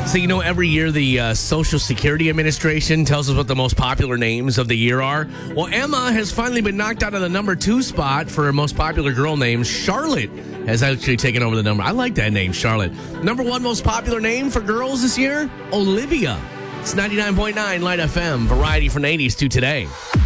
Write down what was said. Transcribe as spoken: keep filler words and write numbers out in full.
So, you know, every year the uh, Social Security Administration tells us what the most popular names of the year are. Well, Emma has finally been knocked out of the number two spot for most popular girl name. Charlotte has actually taken over the number. I like that name, Charlotte. Number one most popular name for girls this year? Olivia. It's ninety-nine point nine Light F M. Variety from the eighties to today.